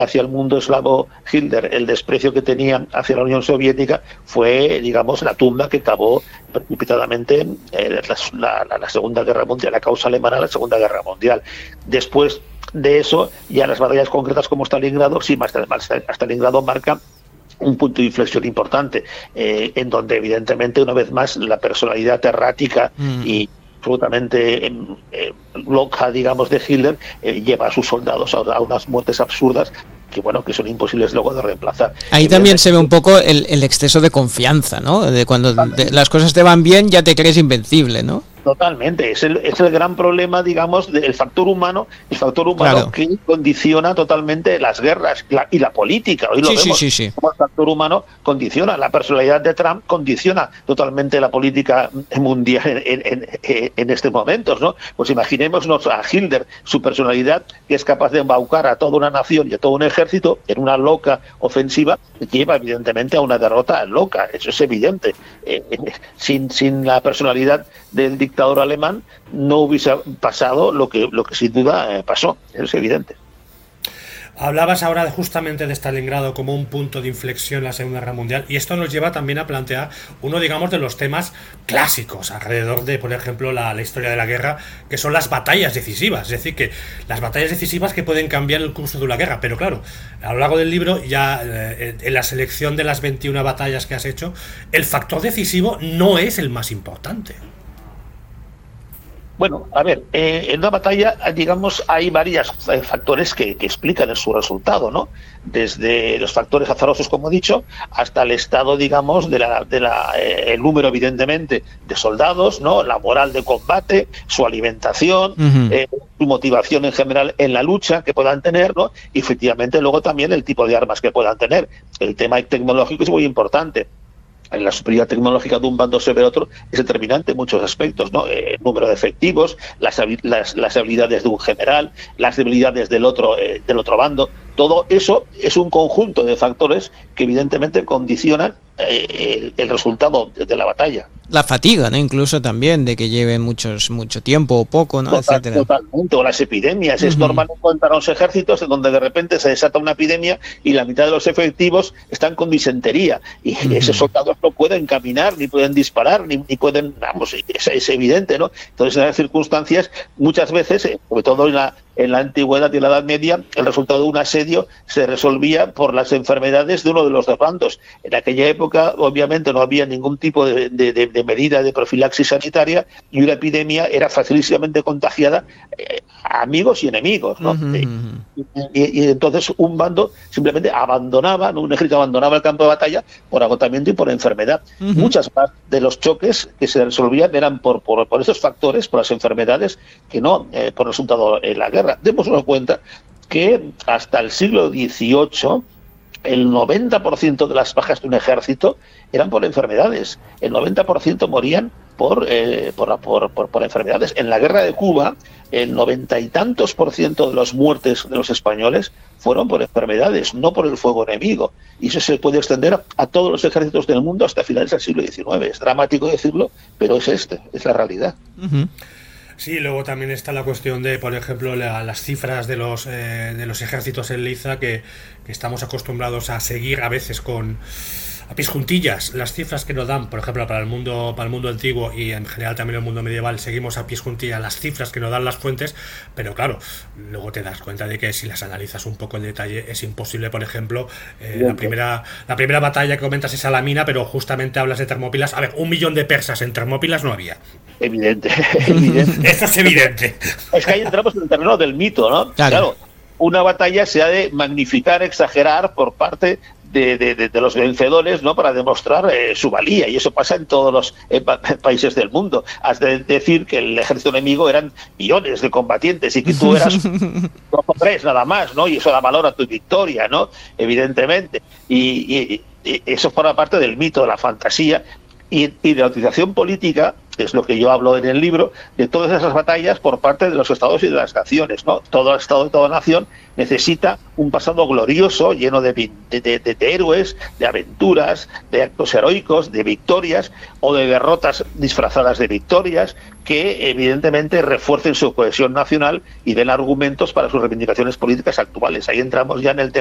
hacia el mundo eslavo Hitler, el desprecio que tenía hacia la Unión Soviética, fue, digamos, la tumba que cavó precipitadamente la Segunda Guerra Mundial, la causa alemana de la Segunda Guerra Mundial. Después de eso, ya las batallas concretas como Stalingrado, sí, más Stalingrado marca un punto de inflexión importante, en donde evidentemente una vez más la personalidad errática y absolutamente loca, digamos, de Hitler lleva a sus soldados a unas muertes absurdas que, bueno, que son imposibles luego de reemplazar. Ahí también se ve un poco el exceso de confianza, ¿no? De cuando las cosas te van bien ya te crees invencible, ¿no? Totalmente, es el gran problema, digamos, del factor humano, claro, que condiciona totalmente las guerras y la política. Hoy lo vemos, como el factor humano condiciona, la personalidad de Trump condiciona totalmente la política mundial en estos momentos, ¿no? Pues imaginémonos a Hitler, su personalidad, que es capaz de embaucar a toda una nación y a todo un ejército en una loca ofensiva, que lleva evidentemente a una derrota loca, eso es evidente. Sin la personalidad del dictador alemán no hubiese pasado lo que sin duda pasó, es evidente. Hablabas ahora justamente de Stalingrado como un punto de inflexión en la Segunda Guerra Mundial, y esto nos lleva también a plantear uno, digamos, de los temas clásicos alrededor de, por ejemplo, la historia de la guerra, que son las batallas decisivas. Es decir, que las batallas decisivas que pueden cambiar el curso de una guerra. Pero claro, a lo largo del libro, ya en la selección de las 21 batallas que has hecho, el factor decisivo no es el más importante. Bueno, a ver, en una batalla, digamos, hay varios factores que explican su resultado, ¿no? Desde los factores azarosos, como he dicho, hasta el estado, digamos, el número, evidentemente, de soldados, ¿no? La moral de combate, su alimentación, su motivación en general en la lucha que puedan tener, ¿no? Y efectivamente luego también el tipo de armas que puedan tener. El tema tecnológico es muy importante. En la superioridad tecnológica de un bando sobre otro es determinante en muchos aspectos, ¿no? El número de efectivos, las habilidades de un general, las debilidades del otro bando. Todo eso es un conjunto de factores que evidentemente condicionan el resultado de la batalla. La fatiga, ¿no? Incluso también, de que lleve mucho tiempo o poco, ¿no? Totalmente, o las epidemias. Es normal encontrar a los ejércitos en donde de repente se desata una epidemia y la mitad de los efectivos están con disentería. Y esos soldados no pueden caminar, ni pueden disparar, ni pueden... Vamos, es evidente, ¿no? Entonces, en esas circunstancias, muchas veces, sobre todo en la antigüedad y en la Edad Media, el resultado de un asedio se resolvía por las enfermedades de uno de los dos bandos. En aquella época, obviamente, no había ningún tipo de medida de profilaxis sanitaria y una epidemia era facilísimamente contagiada a amigos y enemigos, ¿no? Y entonces un bando simplemente abandonaba, ¿no? Un ejército abandonaba el campo de batalla por agotamiento y por enfermedad. Muchas más de los choques que se resolvían eran por esos factores, por las enfermedades, que no por resultado en la guerra. Démonos cuenta que hasta el siglo XVIII el 90% de las bajas de un ejército eran por enfermedades. El 90% morían por enfermedades. En la guerra de Cuba, el 90 y tantos % de las muertes de los españoles fueron por enfermedades, no por el fuego enemigo. Y eso se puede extender a todos los ejércitos del mundo hasta finales del siglo XIX. Es dramático decirlo, pero es la realidad. Sí, luego también está la cuestión de, por ejemplo, las cifras de los ejércitos en liza que estamos acostumbrados a seguir a veces a pies juntillas. Las cifras que nos dan, por ejemplo, para el mundo antiguo y en general también el mundo medieval, seguimos a pies juntillas las cifras que nos dan las fuentes, pero claro, luego te das cuenta de que si las analizas un poco en detalle es imposible. Por ejemplo, la primera batalla que comentas es Salamina, pero justamente hablas de Termópilas. A ver, 1 millón de persas en Termópilas no había. Evidente. Esto es evidente. Es que ahí entramos en el terreno del mito, ¿no? Claro, una batalla se ha de magnificar, exagerar por parte de los vencedores, ¿no? Para demostrar su valía, y eso pasa en todos los países del mundo. Has de decir que el ejército enemigo eran millones de combatientes y que tú eras 2 o 3 nada más, ¿no? Y eso da valor a tu victoria, ¿no? Evidentemente. Y eso forma parte del mito, de la fantasía y de la utilización política, que es lo que yo hablo en el libro, de todas esas batallas por parte de los estados y de las naciones, ¿no? Todo estado y toda nación necesita un pasado glorioso, lleno de héroes, de aventuras, de actos heroicos, de victorias o de derrotas disfrazadas de victorias, que evidentemente refuercen su cohesión nacional y den argumentos para sus reivindicaciones políticas actuales. Ahí entramos ya en el tema